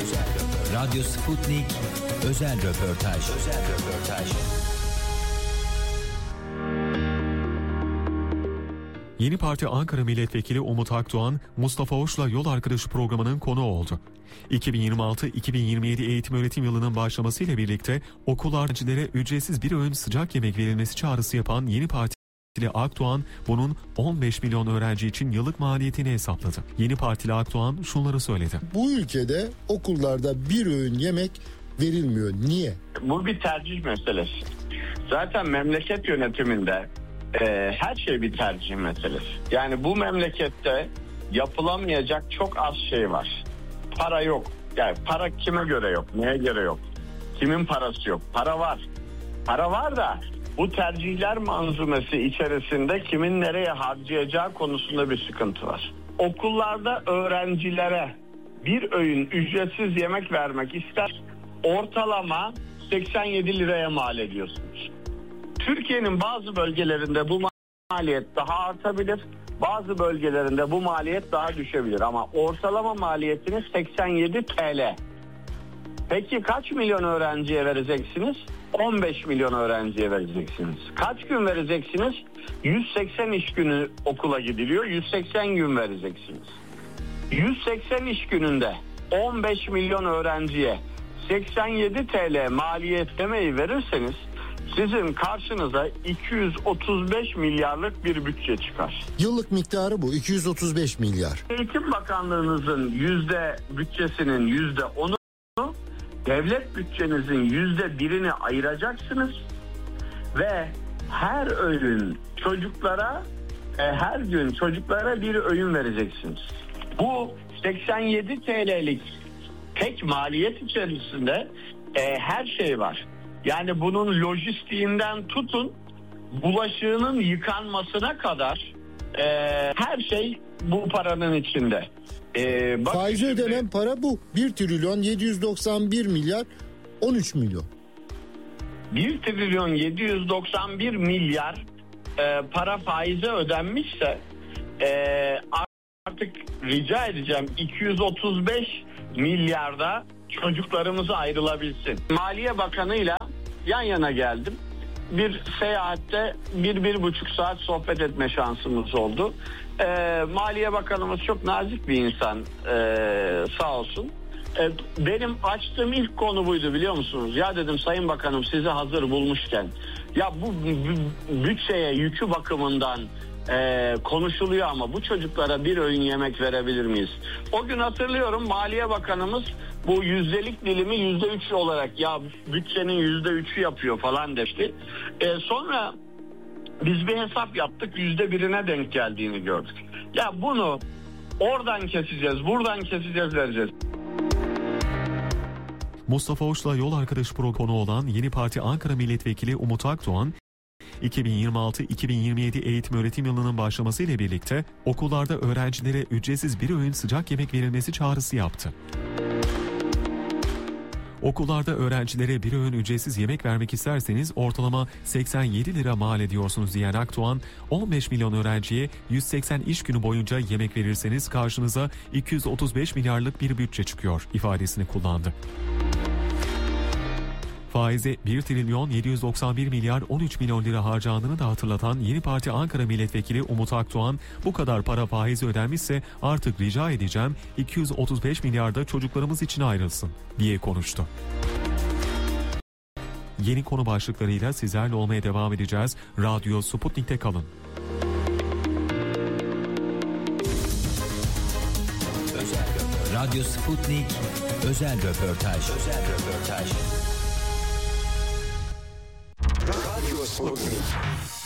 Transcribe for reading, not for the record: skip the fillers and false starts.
Radyo Sputnik özel röportaj. Yeni Parti Ankara Milletvekili Umut Akdoğan, Mustafa Hoş'la Yol Arkadaşı programının konuğu oldu. 2026-2027 eğitim öğretim yılının başlamasıyla birlikte okul öğrencilere ücretsiz bir öğün sıcak yemek verilmesi çağrısı yapan Yeni Partili Akdoğan, bunun 15 milyon öğrenci için yıllık maliyetini hesapladı. Yeni Partili Akdoğan şunları söyledi. Bu ülkede okullarda bir öğün yemek verilmiyor. Niye? Bu bir tercih meselesi. Zaten memleket yönetiminde her şey bir tercih meselesi. Yani bu memlekette yapılamayacak çok az şey var. Para yok. Yani para kime göre yok? Neye göre yok? Kimin parası yok? Para var. Para var da bu tercihler manzumesi içerisinde kimin nereye harcayacağı konusunda bir sıkıntı var. Okullarda öğrencilere bir öğün ücretsiz yemek vermek ister, ortalama 87 liraya mal ediyorsunuz. Türkiye'nin bazı bölgelerinde bu maliyet daha artabilir, bazı bölgelerinde bu maliyet daha düşebilir ama ortalama maliyetiniz 87 TL. Peki kaç milyon öğrenciye vereceksiniz? 15 milyon öğrenciye vereceksiniz. Kaç gün vereceksiniz? 180 iş günü okula gidiliyor, 180 gün vereceksiniz. 180 iş gününde 15 milyon öğrenciye 87 TL maliyetlemeyi verirseniz sizin karşınıza 235 milyarlık bir bütçe çıkar. Yıllık miktarı bu, 235 milyar. Eğitim Bakanlığınızın bütçesinin %10'u, devlet bütçenizin %1'ini ayıracaksınız ve her öğün çocuklara, her gün çocuklara bir öğün vereceksiniz. Bu 87 TL'lik tek maliyet içerisinde her şey var. Yani bunun lojistiğinden tutun bulaşığının yıkanmasına kadar her şey bu paranın içinde. Faizi ödenen para bu. 1 trilyon 791 milyar 13 milyon. 1 trilyon 791 milyar para faize ödenmişse artık rica edeceğim 235 milyarda çocuklarımıza ayrılabilsin. Maliye Bakanı'yla yan yana geldim. Bir seyahatte 1-1,5 saat sohbet etme şansımız oldu. Maliye Bakanımız çok nazik bir insan, sağ olsun. Benim açtığım ilk konu buydu, biliyor musunuz? Ya dedim, Sayın Bakanım, sizi hazır bulmuşken, ya bu bütçeye yükü bakımından konuşuluyor ama bu çocuklara bir öğün yemek verebilir miyiz? O gün hatırlıyorum, Maliye Bakanımız bu yüzdelik dilimi %3 olarak, ya bütçenin %3'ü yapıyor falan demişti. Sonra biz bir hesap yaptık, %1'ine denk geldiğini gördük. Ya bunu oradan keseceğiz, buradan keseceğiz, vereceğiz. Mustafa Hoş'la Yol Arkadaşı konu olan Yeni Parti Ankara Milletvekili Umut Akdoğan, 2026-2027 eğitim öğretim yılının başlamasıyla birlikte okullarda öğrencilere ücretsiz bir öğün sıcak yemek verilmesi çağrısı yaptı. Okullarda öğrencilere bir öğün ücretsiz yemek vermek isterseniz ortalama 87 lira mal ediyorsunuz diyen Akdoğan, 15 milyon öğrenciye 180 iş günü boyunca yemek verirseniz karşınıza 235 milyarlık bir bütçe çıkıyor ifadesini kullandı. Faize 1 trilyon 791 milyar 13 milyon lira harcandığını da hatırlatan Yeni Parti Ankara Milletvekili Umut Akdoğan, bu kadar para faizi ödenmişse artık rica edeceğim 235 milyarda çocuklarımız için ayrılsın diye konuştu. Yeni konu başlıklarıyla sizlerle olmaya devam edeceğiz. Radyo Sputnik'te kalın. Radyo Sputnik özel röportaj. Radyo Sputnik.